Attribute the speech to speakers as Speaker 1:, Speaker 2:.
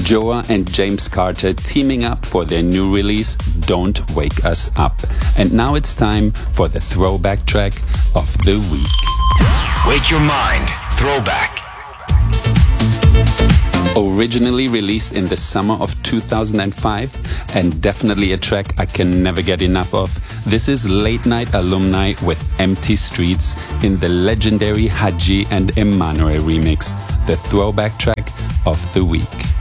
Speaker 1: Joa and James Carter teaming up for their new release, Don't Wake Us Up. And now it's time for the throwback track of the week.
Speaker 2: Wake Your Mind Throwback.
Speaker 1: Originally released in the summer of 2005 and definitely a track I can never get enough of. This is Late Night Alumni with Empty Streets in the legendary Hadji and Emmanuel remix, the throwback track of the week.